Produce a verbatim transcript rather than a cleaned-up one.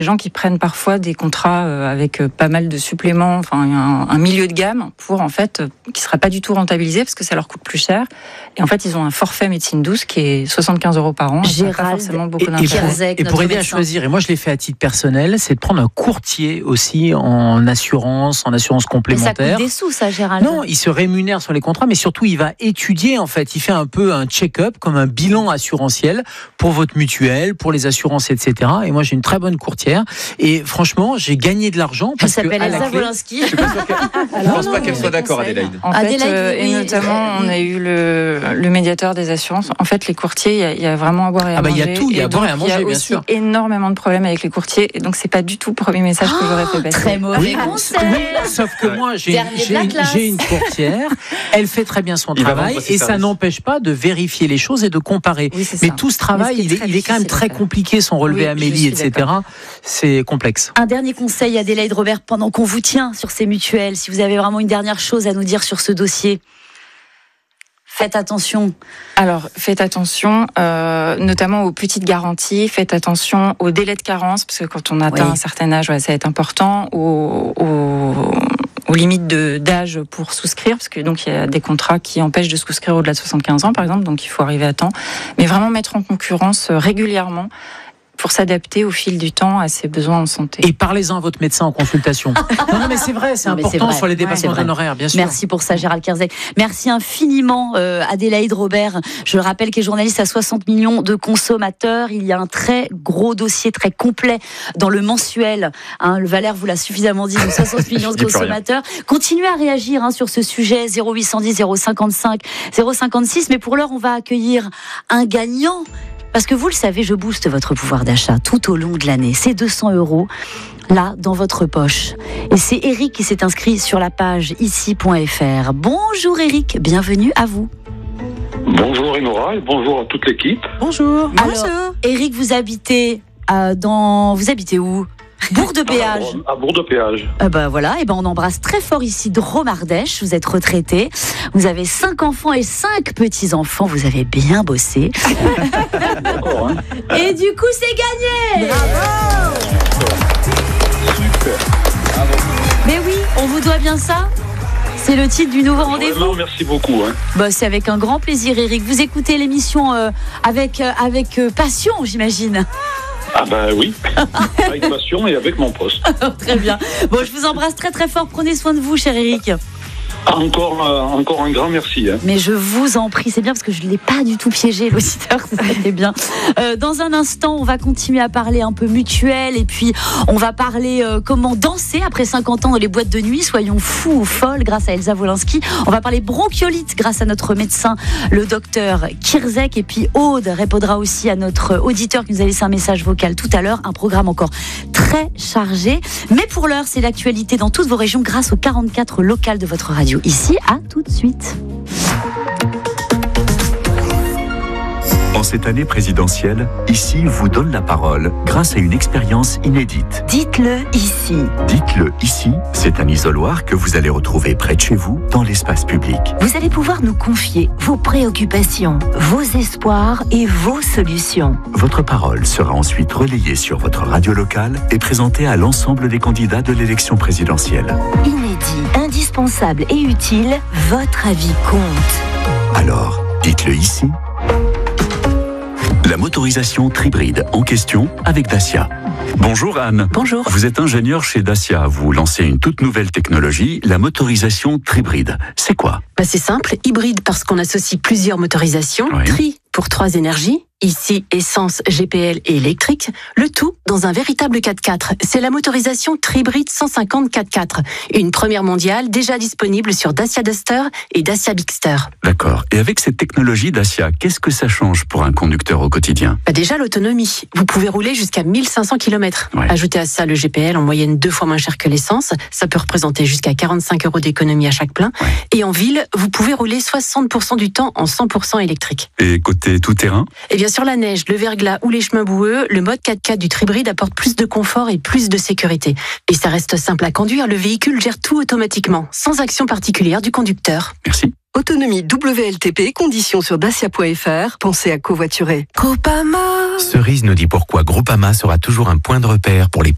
Les gens qui prennent parfois des contrats avec pas mal de suppléments, enfin un, un milieu de gamme pour en fait qui sera pas du tout rentabilisé parce que ça leur coûte plus cher. Et en fait, ils ont un forfait médecine douce qui est soixante-quinze euros par an. Gérald, pas forcément beaucoup et, et pour, et pour aider médecin. à choisir, et moi je l'ai fait à titre personnel, c'est de prendre un courtier aussi en assurance, en assurance complémentaire. Mais ça coûte des sous, ça, Gérald. Non, il se rémunère sur les contrats, mais surtout il va étudier en fait. Il fait un peu un check-up, comme un bilan assurantiel pour votre mutuelle, pour les assurances, et cetera. Et moi j'ai une très bonne courtière. Et franchement, j'ai gagné de l'argent parce Elle s'appelle que Elsa Wolinski. Je ne pense pas qu'elle soit d'accord, Adélaïde. En fait, Adélaïde, euh, oui, et notamment, oui. on a eu le, le médiateur des assurances. En fait, les courtiers, il y a, il y a vraiment à boire et à Ah bah, manger. il y a tout, il y a à boire et à manger, Il y a bien aussi sûr. énormément de problèmes avec les courtiers. Et donc, c'est pas du tout le premier message que j'aurais fait passer. Très mauvais Oui, conseil. oui, sauf que moi, j'ai, Dernier j'ai, de la une, classe. j'ai une courtière, elle fait très bien son Il va travail vendre ses et ça services. n'empêche pas de vérifier les choses et de comparer. Oui, c'est Mais ça. tout ce travail, Mais ce qui est il est, très il est quand même difficile à très faire. compliqué, son relevé Oui, je Amélie, suis et cetera. C'est complexe. Un dernier conseil, Adélaïde Robert, pendant qu'on vous tient sur ces mutuelles, si vous avez vraiment une dernière chose à nous dire sur ce dossier. Faites attention. Alors, faites attention, euh, notamment aux petites garanties. Faites attention aux délais de carence, parce que quand on atteint Oui. un certain âge, ouais, ça va être important. Aux, aux, aux limites de, d'âge pour souscrire, parce que donc il y a des contrats qui empêchent de souscrire au-delà de soixante-quinze ans, par exemple. Donc, il faut arriver à temps. Mais vraiment mettre en concurrence régulièrement pour s'adapter au fil du temps à ses besoins en santé. Et parlez-en à votre médecin en consultation. non, non, mais c'est vrai, c'est Non, mais important c'est vrai. sur les Ouais, dépassements c'est vrai. d'honoraires, bien sûr. Merci pour ça, Gérald Kierzek. Merci infiniment, euh, Adélaïde Robert. Je le rappelle, qui est journaliste à soixante millions de consommateurs. Il y a un très gros dossier, très complet dans le mensuel. Hein, le Valère vous l'a suffisamment dit, de soixante millions de dis plus consommateurs. Continuez à réagir hein, sur ce sujet, zéro huit cent dix, zéro cinquante-cinq, zéro cinquante-six. Mais pour l'heure, on va accueillir un gagnant. Parce que vous le savez, je booste votre pouvoir d'achat tout au long de l'année. C'est deux cents euros, là, dans votre poche. Et c'est Eric qui s'est inscrit sur la page ici point f r. Bonjour Eric, bienvenue à vous. Bonjour Enora et bonjour à toute l'équipe. Bonjour. Alors, Eric, vous habitez euh, dans... Vous habitez où ? Bourg de Péage. À Bourg de Péage. Euh, ben voilà, et ben on embrasse très fort ici Drôme Ardèche. Vous êtes retraité, vous avez cinq enfants et cinq petits enfants. Vous avez bien bossé. D'accord, hein. Et du coup, c'est gagné. Super. Mais oui, on vous doit bien ça. C'est le titre du nouveau rendez-vous. Vraiment, merci beaucoup. Hein. Bah, c'est avec un grand plaisir, Eric. Vous écoutez l'émission euh, avec euh, avec euh, passion, j'imagine. Ah ben oui, avec passion et avec mon poste. Très bien. Bon, je vous embrasse très très fort. Prenez soin de vous, cher Eric. Encore, euh, encore un grand merci. Hein. Mais je vous en prie, c'est bien parce que je ne l'ai pas du tout piégé, l'auditeur, c'était bien. Euh, dans un instant, on va continuer à parler un peu mutuel et puis on va parler euh, comment danser après cinquante ans dans les boîtes de nuit. Soyons fous ou folles grâce à Elsa Wolinski. On va parler bronchiolite grâce à notre médecin, le docteur Kierzek. Et puis Aude répondra aussi à notre auditeur qui nous a laissé un message vocal tout à l'heure. Un programme encore très chargé. Mais pour l'heure, c'est l'actualité dans toutes vos régions grâce aux quarante-quatre locales de votre radio. Ici, à tout de suite. En cette année présidentielle, Ici vous donne la parole grâce à une expérience inédite. Dites-le ici. Dites-le ici, c'est un isoloir que vous allez retrouver près de chez vous, dans l'espace public. Vous allez pouvoir nous confier vos préoccupations, vos espoirs et vos solutions. Votre parole sera ensuite relayée sur votre radio locale et présentée à l'ensemble des candidats de l'élection présidentielle. Inédit, indispensable et utile, votre avis compte. Alors, dites-le ici. La motorisation Tribride en question avec Dacia. Bonjour Anne. Bonjour. Vous êtes ingénieure chez Dacia. Vous lancez une toute nouvelle technologie, la motorisation Tribride. C'est quoi ? Bah c'est simple, hybride parce qu'on associe plusieurs motorisations, Oui. tri pour trois énergies, ici essence, G P L et électrique, le tout dans un véritable quatre-quatre. C'est la motorisation Tribride cent cinquante quatre-quatre, une première mondiale déjà disponible sur Dacia Duster et Dacia Bigster. D'accord. Et avec cette technologie Dacia, qu'est-ce que ça change pour un conducteur au quotidien ? Bah déjà l'autonomie, vous pouvez rouler jusqu'à mille cinq cents kilomètres. Ouais. Ajoutez à ça le G P L en moyenne deux fois moins cher que l'essence, ça peut représenter jusqu'à quarante-cinq euros d'économie à chaque plein. Ouais. Et en ville, vous pouvez rouler soixante pour cent du temps en cent pour cent électrique. Et côté tout-terrain ? Et bien sur la neige, le verglas ou les chemins boueux, le mode quatre-quatre du Tribride apporte plus de confort et plus de sécurité. Et ça reste simple à conduire, le véhicule gère tout automatiquement, sans action particulière du conducteur. Merci. Autonomie W L T P, conditions sur dacia point f r. Pensez à covoiturer. Cerise nous dit pourquoi Groupama sera toujours un point de repère pour les